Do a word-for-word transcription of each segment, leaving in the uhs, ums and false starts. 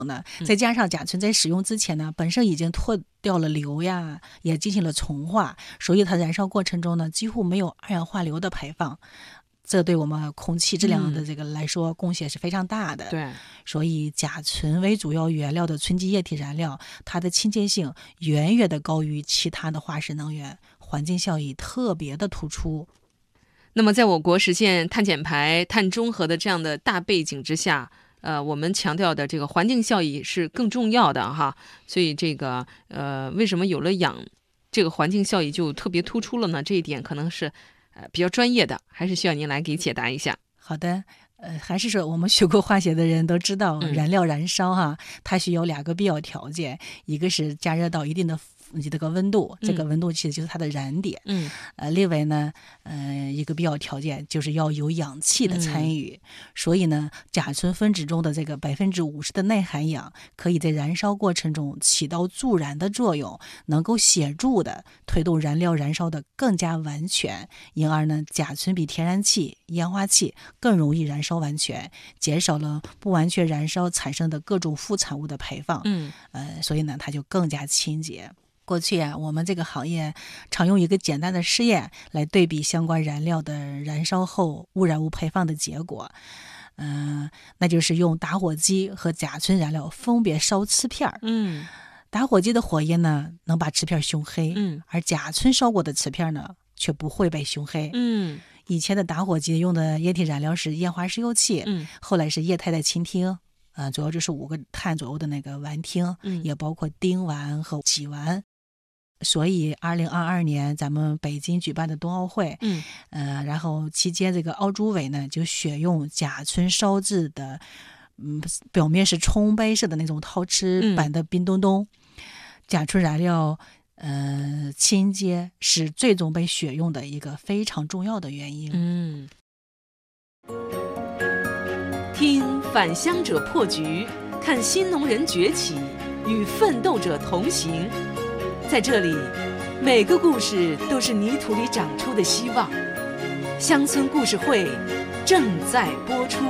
呢，再加上甲醇在使用之前呢，本身已经脱掉了硫呀，也进行了重化，所以它燃烧过程中呢，几乎没有二氧化硫的排放。这对我们空气质量的这个来说，贡献是非常大的。 对， 所以甲醇为主要原料的纯基液体燃料，它的亲切性远远的高于其他的化石能源，环境效益特别的突出。 那么，在我国实现碳减排、碳中和的这样的大背景之下，呃，我们强调的这个环境效益是更重要的哈。所以，这个呃，为什么有了氧，这个环境效益就特别突出了呢？这一点可能是呃比较专业的，还是需要您来给解答一下。 好的。呃，还是说我们学过化学的人都知道，燃料燃烧哈， 嗯、 它需要两个必要条件，一个是加热到一定的这个温度，这个温度其实就是它的燃点。 嗯， 呃，另外呢，呃，一个必要条件就是要有氧气的参与。嗯、所以呢，甲醇分子中的这个百分之五十的耐含氧，可以在燃烧过程中起到助燃的作用，能够显著的推动燃料燃烧的更加完全。因而呢，甲醇比天然气、烟化气更容易燃烧完全，减少了不完全燃烧产生的各种副产物的排放。 嗯， 呃，所以呢，它就更加清洁。过去啊，我们这个行业常用一个简单的试验来对比相关燃料的燃烧后污染物排放的结果。嗯、呃，那就是用打火机和甲醇燃料分别烧瓷片。 嗯， 打火机的火焰呢，能把瓷片熏黑， 嗯， 而甲醇烧过的瓷片呢，却不会被熏黑。 嗯。 以前的打火机用的液体燃料是烟化石油气， 嗯， 后来是液态的氢烃，呃，主要就是五个碳左右的那个烷烃， 嗯， 也包括丁烷和己烷。所以二零二二年咱们北京举办的冬奥会， 嗯， 呃，然后期间这个奥组委呢就选用甲醇烧制的，嗯，表面是冲杯式的那种陶瓷版的冰墩墩，嗯、甲醇燃料。呃，清洁是最终被选用的一个非常重要的原因。 嗯，听返乡者破局，看新农人崛起，与奋斗者同行。在这里，每个故事都是泥土里长出的希望。乡村故事会正在播出。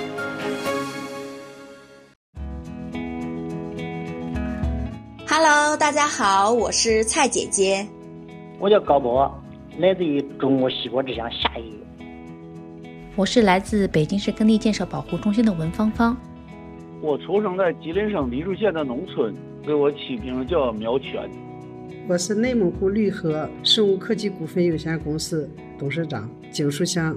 Hello， 大家好，我是蔡姐姐。 我叫高博，来自于中国西国之乡夏邑。 我是来自北京市耕地建设保护中心的文芳芳。 我出生在吉林省黎柱县的农村，给我起名叫苗全。 我是内蒙古绿河生物科技股份有限公司董事长景书香。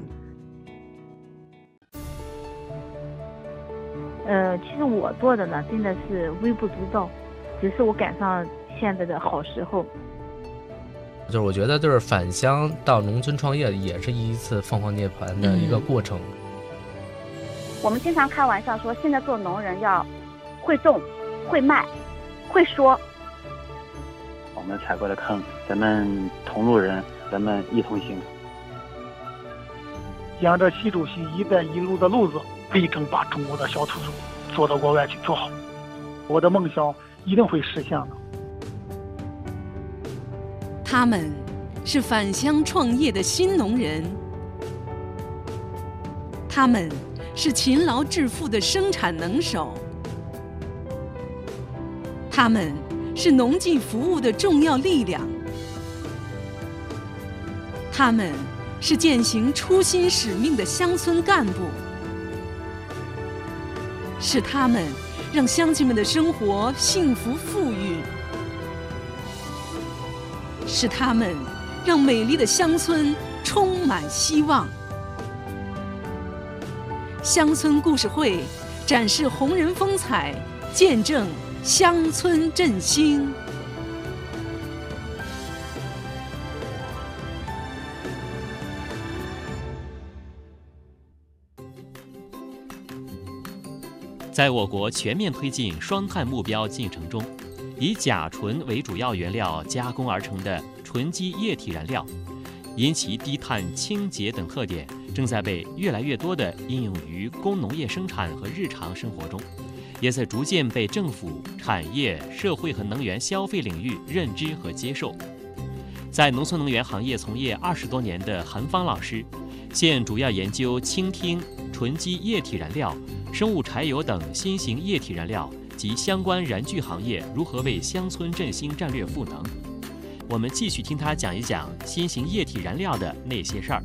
呃，其实我做的呢，真的是微不足道。只是我赶上现在的好时候， 就是我觉得就是返乡到农村创业也是一次凤凰涅槃的一个过程。 嗯、我们经常开玩笑说，现在做农人要会种、会卖、会说。 我们踩过的坑，咱们同路人，咱们一同行。 沿着习主席“一带一路”的路子，力争把中国的小土豆做到国外去做好。我的梦想一定会实现的。 他们是返乡创业的新农人，他们是勤劳致富的生产能手，他们是农技服务的重要力量，他们是践行初心使命的乡村干部，是他们让乡亲们的生活幸福富裕，是他们让美丽的乡村充满希望。乡村故事会展示红人风采，见证乡村振兴。 在我国全面推进双碳目标进程中，以甲醇为主要原料加工而成的纯基液体燃料，因其低碳、清洁等特点，正在被越来越多地应用于工农业生产和日常生活中，也在逐渐被政府、产业、社会和能源消费领域认知和接受。在农村能源行业从业二十多年的韩芳老师，现主要研究氢烃、纯基液体燃料、生物柴油等新型液体燃料及相关燃具行业如何为乡村振兴战略赋能。我们继续听他讲一讲新型液体燃料的那些事儿。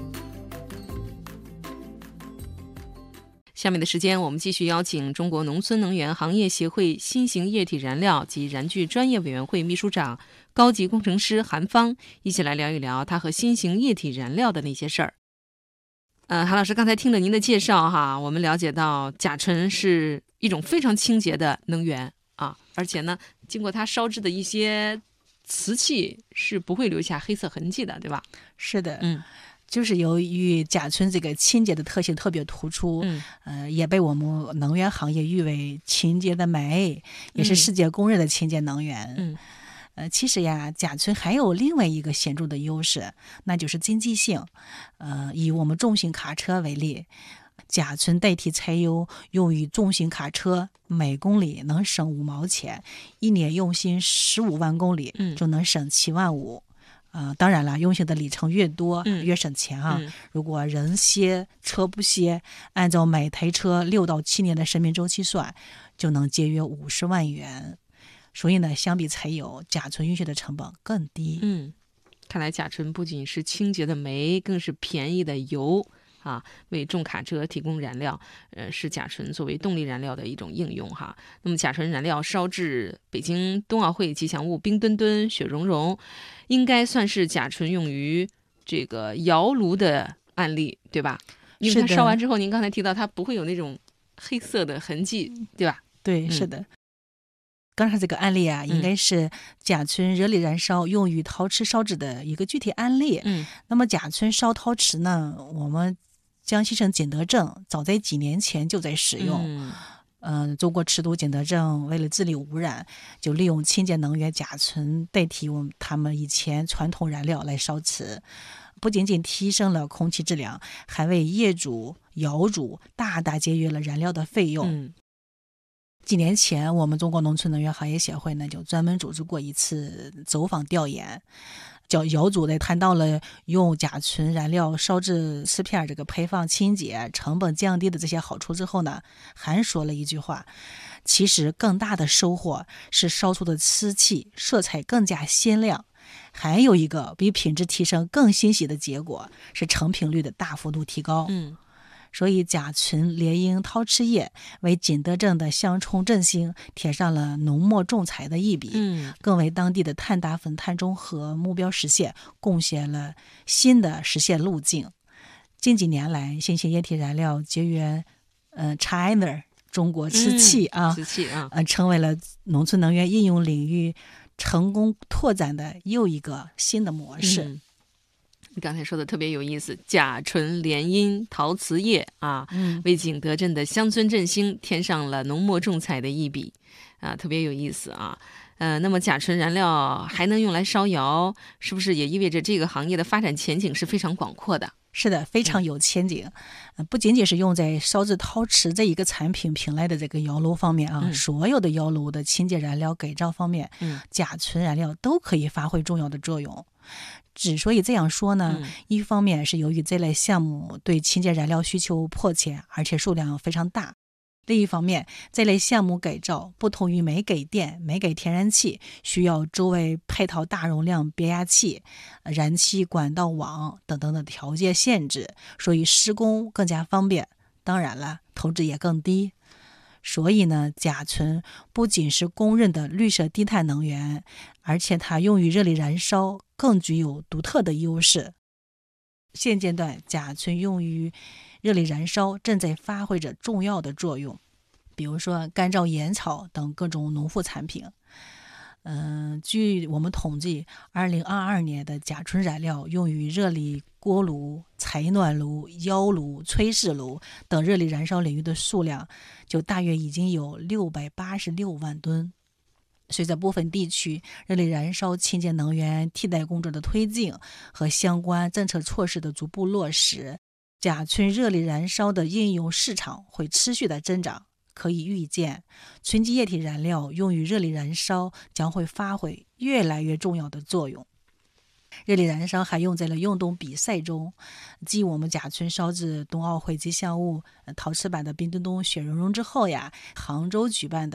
下面的时间，我们继续邀请中国农村能源行业协会新型液体燃料及燃具专业委员会秘书长、高级工程师韩芳一起来聊一聊他和新型液体燃料的那些事儿。呃，韩老师，刚才听了您的介绍哈，我们了解到甲醇是一种非常清洁的能源啊，而且呢，经过它烧制的一些瓷器是不会留下黑色痕迹的，对吧？ 是的， 嗯。 就是由于甲醇这个清洁的特性特别突出， 嗯， 呃，也被我们能源行业誉为清洁的煤，也是世界公认的清洁能源。 嗯， 呃，其实呀，甲醇还有另外一个显著的优势，那就是经济性。呃，以我们重型卡车为例，甲醇代替柴油用于重型卡车，每公里能省五毛钱，一年用行十五万公里，就能省七万五。呃，当然了，用行的里程越多、嗯、越省钱啊、嗯。如果人歇车不歇，按照每台车六到七年的生命周期算，就能节约五十万元。所以呢，相比柴油，甲醇运行的成本更低。 嗯，看来甲醇不仅是清洁的煤，更是便宜的油啊，为重卡车提供燃料，呃，是甲醇作为动力燃料的一种应用哈。那么甲醇燃料烧制北京冬奥会吉祥物冰墩墩、雪融融，应该算是甲醇用于这个窑炉的案例，对吧？因为它烧完之后，您刚才提到它不会有那种黑色的痕迹，对吧？ 对，是的。嗯，刚才这个案例啊，应该是甲醇热力燃烧用于陶瓷烧制的一个具体案例。 嗯， 那么甲醇烧陶瓷呢，我们江西省景德镇早在几年前就在使用。嗯，呃、中国赤都景德镇为了治理污染，就利用清洁能源甲醇代替我们他们以前传统燃料来烧瓷，不仅仅提升了空气质量，还为业主、窑主大大节约了燃料的费用。 嗯， 几年前，我们中国农村能源行业协会呢，就专门组织过一次走访调研，叫窑主在谈到了用甲醇燃料烧制瓷片这个排放清洁、成本降低的这些好处之后呢，还说了一句话：其实更大的收获是烧出的瓷器色彩更加鲜亮，还有一个比品质提升更欣喜的结果是成品率的大幅度提高。 嗯。 所以甲醇联营陶瓷业为景德镇的乡村振兴添上了浓墨重彩的一笔， 嗯， 更为当地的碳达峰、碳中和目标实现贡献了新的实现路径。近几年来，新型液体燃料节约呃 China 中国瓷器啊， 瓷器啊， 呃，成为了农村能源应用领域成功拓展的又一个新的模式。 嗯，你刚才说的特别有意思，甲醇联姻陶瓷业啊， 嗯， 为景德镇的乡村振兴添上了浓墨重彩的一笔啊，特别有意思啊。呃，那么甲醇燃料还能用来烧窑，是不是也意味着这个行业的发展前景是非常广阔的？ 是的，非常有前景。嗯、不仅仅是用在烧制陶瓷这一个产品品类的这个窑炉方面啊， 嗯、 所有的窑炉的清洁燃料改造方面， 嗯， 甲醇燃料都可以发挥重要的作用。之所以这样说呢， 嗯、 一方面是由于这类项目对清洁燃料需求迫切，而且数量非常大。另一方面，这类项目改造不同于煤给电、煤给天然气，需要周围配套大容量变压器、燃气管道网等等的条件限制，所以施工更加方便。当然了，投资也更低。所以呢，甲醇不仅是公认的绿色低碳能源，而且它用于热力燃烧更具有独特的优势。现阶段，甲醇用于热力燃烧正在发挥着重要的作用，比如说干燥烟草等各种农副产品。嗯，据我们统计，二零二二年的甲醇燃料用于热力锅炉、采暖炉、窑炉、炊事炉等热力燃烧领域的数量，就大约已经有六百八十六万吨。随着部分地区热力燃烧清洁能源替代工作的推进和相关政策措施的逐步落实，甲醇热力燃烧的应用市场会持续的增长。可以预见，纯基液体燃料用于热力燃烧将会发挥越来越重要的作用。热力燃烧还用在了运动比赛中，继我们甲醇烧制冬奥会吉祥物陶瓷版的冰墩墩、雪融融之后呀，杭州举办的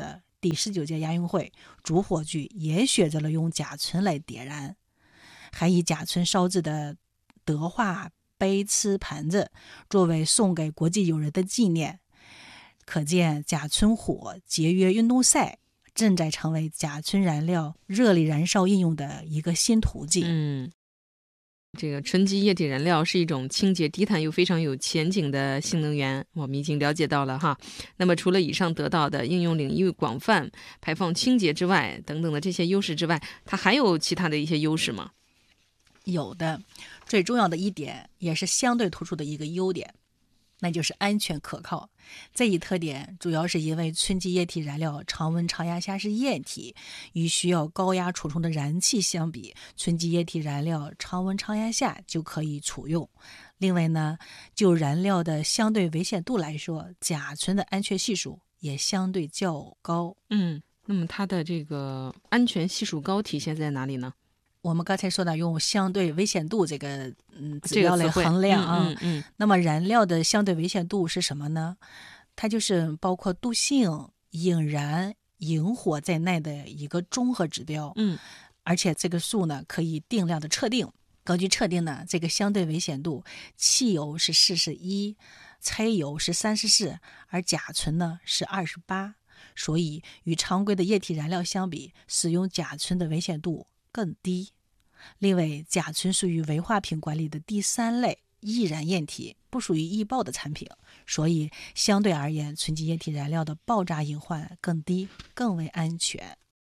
第十九届亚运会，主火炬也选择了用甲醇来点燃，还以甲醇烧制的德化杯瓷盘子作为送给国际友人的纪念。可见甲醇火节约运动赛正在成为甲醇燃料热力燃烧应用的一个新途径。 嗯，这个纯基液体燃料是一种清洁低碳又非常有前景的新能源，我们已经了解到了哈。那么除了以上得到的应用领域广泛、排放清洁之外等等的这些优势之外，它还有其他的一些优势吗？ 有的，最重要的一点也是相对突出的一个优点，那就是安全可靠。这一特点主要是因为纯基液体燃料常温常压下是液体，与需要高压储存的燃气相比，纯基液体燃料常温常压下就可以储用。另外呢，就燃料的相对危险度来说，甲醇的安全系数也相对较高。 嗯，那么它的这个安全系数高体现在哪里呢？ 我们刚才说的用相对危险度这个嗯指标来衡量啊， 嗯嗯嗯、 那么燃料的相对危险度是什么呢？它就是包括毒性、引燃、引火在内的一个综合指标。 嗯， 而且这个数呢可以定量的测定。根据测定呢，这个相对危险度，汽油是四十一，柴油是三十四，而甲醇呢是二十八。所以与常规的液体燃料相比，使用甲醇的危险度更低。另外，甲醇属于危化品管理的第三类易燃液体，不属于易爆的产品，所以相对而言，纯基液体燃料的爆炸隐患更低，更为安全。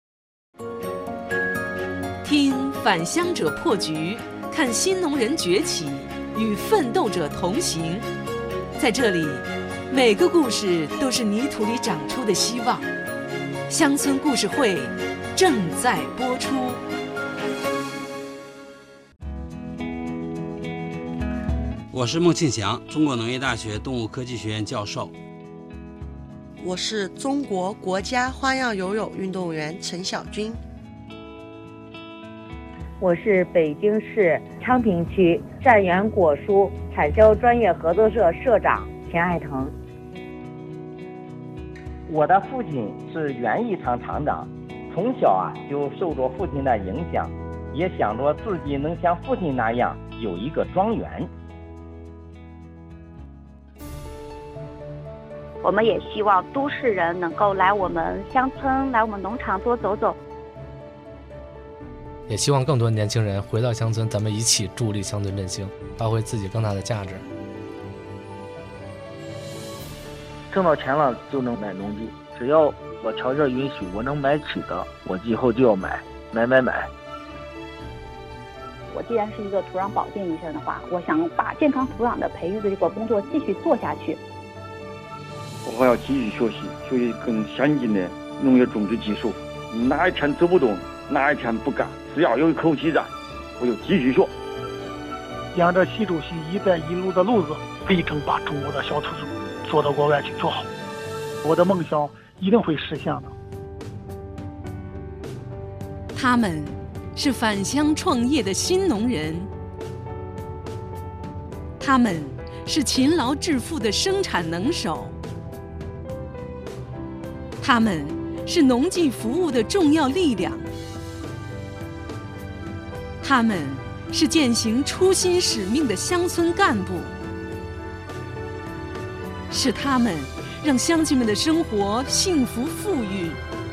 听返乡者破局，看新农人崛起，与奋斗者同行。在这里，每个故事都是泥土里长出的希望。乡村故事会正在播出。 我是孟庆祥，中国农业大学动物科技学院教授。 我是中国国家花样游泳运动员陈晓军。 我是北京市昌平区湛源果蔬产销专业合作社社长田爱腾。 我的父亲是园艺厂厂长，从小啊就受着父亲的影响，也想着自己能像父亲那样有一个庄园。 我们也希望都市人能够来我们乡村、来我们农场多走走。 也希望更多年轻人回到乡村，咱们一起助力乡村振兴，发挥自己更大的价值。 挣到钱了就能买农地，只要我条件允许，我能买起的，我以后就要买，买买买。 我既然是一个土壤保健医生的话，我想把健康土壤的培育的这个工作继续做下去。 我还要继续学习，学习更先进的农业种植技术。哪一天走不动，哪一天不干，只要有一口气在，我就继续学。 沿着习主席“一带一路”的路子，力争把中国的小土猪做到国外去做好。我的梦想一定会实现的。 他们是返乡创业的新农人，他们是勤劳致富的生产能手，他们是农技服务的重要力量，他们是践行初心使命的乡村干部，是他们让乡亲们的生活幸福富裕，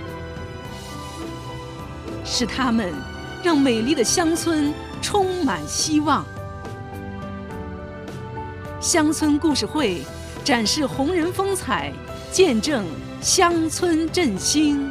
是他们让美丽的乡村充满希望。乡村故事会展示红人风采，见证乡村振兴。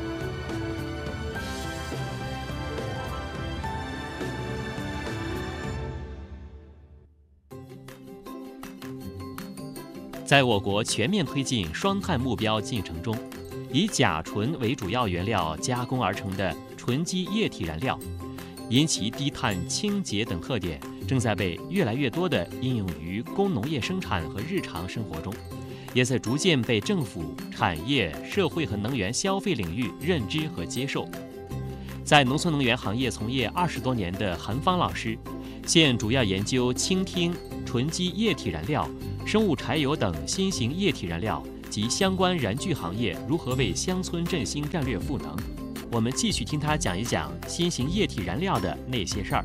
在我国全面推进双碳目标进程中，以甲醇为主要原料加工而成的纯基液体燃料，因其低碳、清洁等特点，正在被越来越多地应用于工农业生产和日常生活中，也在逐渐被政府、产业、社会和能源消费领域认知和接受。在农村能源行业从业二十多年的韩芳老师，现主要研究倾听、纯基液体燃料、生物柴油等新型液体燃料及相关燃具行业如何为乡村振兴战略赋能。我们继续听他讲一讲新型液体燃料的那些事儿。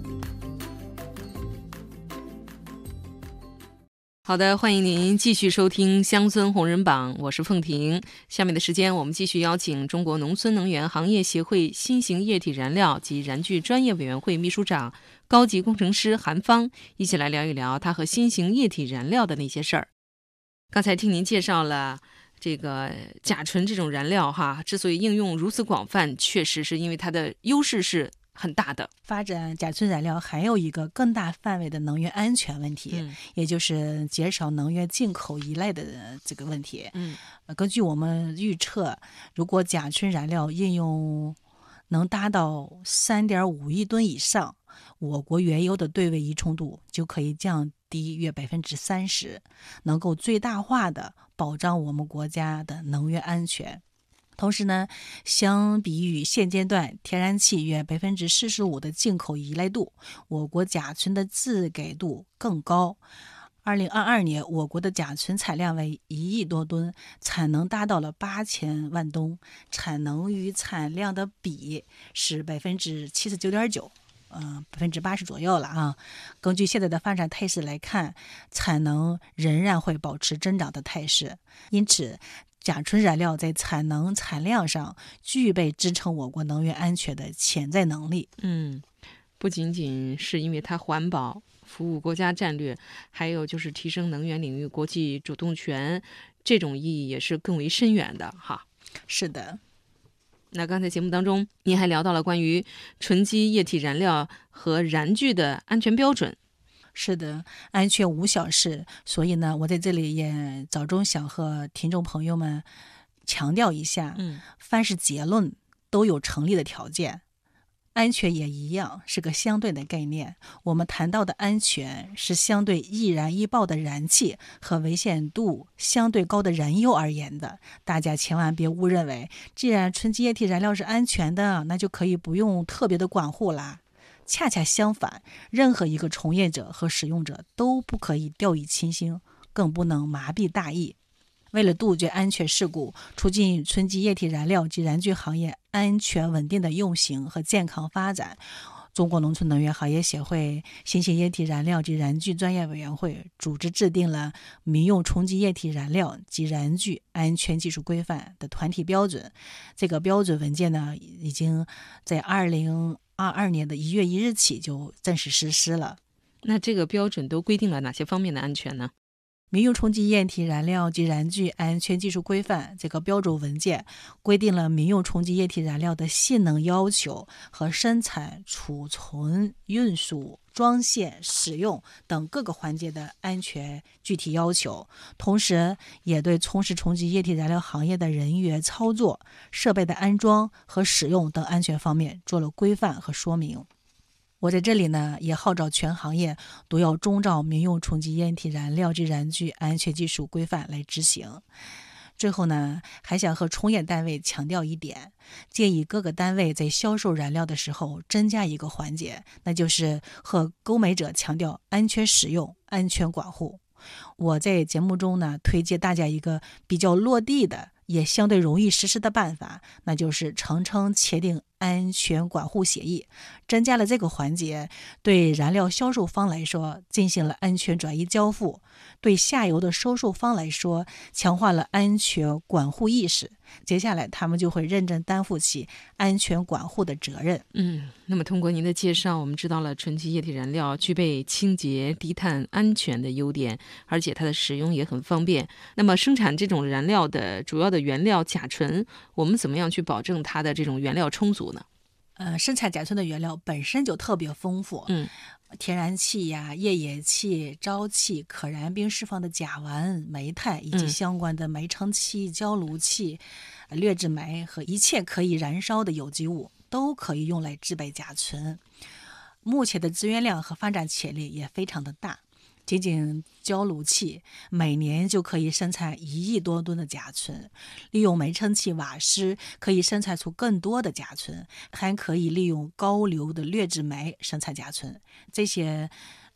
好的，欢迎您继续收听乡村红人榜，我是凤婷。下面的时间我们继续邀请中国农村能源行业协会新型液体燃料及燃具专业委员会秘书长、高级工程师韩芳，一起来聊一聊他和新型液体燃料的那些事儿。刚才听您介绍了这个甲醇这种燃料哈，之所以应用如此广泛，确实是因为它的优势是很大的。 发展甲醇燃料还有一个更大范围的能源安全问题，嗯、也就是减少能源进口依赖的这个问题。 嗯， 呃、根据我们预测，如果甲醇燃料应用能达到 三点五亿吨以上，我国原油的对位依充度就可以降低约百分之三十，能够最大化的保障我们国家的能源安全。同时呢，相比于现阶段天然气约百分之四十五的进口依赖度，我国甲醇的自给度更高。二零二二年，我国的甲醇产量为一亿多吨，产能达到了八千万吨，产能与产量的比是百分之七十九点九。嗯，百分之八十左右了啊。根据现在的发展态势来看，产能仍然会保持增长的态势，因此甲醇燃料在产能产量上具备支撑我国能源安全的潜在能力。 嗯，不仅仅是因为它环保、服务国家战略，还有就是提升能源领域国际主动权，这种意义也是更为深远的哈。 是的。 那刚才节目当中，您还聊到了关于纯基液体燃料和燃具的安全标准。 是的，安全无小事，所以呢，我在这里也早中想和听众朋友们强调一下， 嗯， 凡是结论都有成立的条件。安全也一样，是个相对的概念。我们谈到的安全是相对易燃易爆的燃气和危险度相对高的燃油而言的。大家千万别误认为，既然纯基液体燃料是安全的，那就可以不用特别的管护啦。恰恰相反，任何一个从业者和使用者都不可以掉以轻心，更不能麻痹大意。为了杜绝安全事故，促进纯基液体燃料及燃具行业安全稳定的运行和健康发展，中国农村能源行业协会新型液体燃料及燃具专业委员会组织制定了民用纯基液体燃料及燃具安全技术规范的团体标准。这个标准文件呢，已经在二零二二年的一月一日起就正式实施了。 那这个标准都规定了哪些方面的安全呢？ 民用纯基液体燃料及燃具安全技术规范这个标准文件规定了民用纯基液体燃料的性能要求和生产、储存、运输、装卸、使用等各个环节的安全具体要求，同时也对从事纯基液体燃料行业的人员操作、设备的安装和使用等安全方面做了规范和说明。我在这里呢，也号召全行业都要遵照民用纯基液体燃料及燃具安全技术规范来执行。最后呢，还想和从业单位强调一点，建议各个单位在销售燃料的时候增加一个环节，那就是和购买者强调安全使用、安全管护。我在节目中呢，推荐大家一个比较落地的也相对容易实施的办法，那就是层层签订安全管护协议。增加了这个环节，对燃料销售方来说进行了安全转移交付，对下游的收售方来说强化了安全管护意识。接下来他们就会认真担负起安全管护的责任。 嗯，那么通过您的介绍，我们知道了纯基液体燃料具备清洁、低碳、安全的优点，而且它的使用也很方便。那么生产这种燃料的主要的原料甲醇，我们怎么样去保证它的这种原料充足呢？ 呃，生产甲醇的原料本身就特别丰富， 嗯， 天然气呀、页岩气、沼气、可燃并释放的甲烷、煤炭以及相关的煤成气、焦炉气、嗯、劣质煤和一切可以燃烧的有机物都可以用来制备甲醇。目前的资源量和发展潜力也非常的大。仅仅焦炉气每年就可以生产一亿多吨的甲醇，利用煤成气瓦斯可以生产出更多的甲醇，还可以利用高硫的劣质煤生产甲醇。这些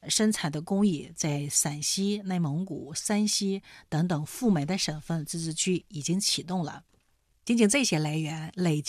生产的工艺在陕西、内蒙古、山西等等赴美的省份自治区已经启动了。仅仅这些来源累计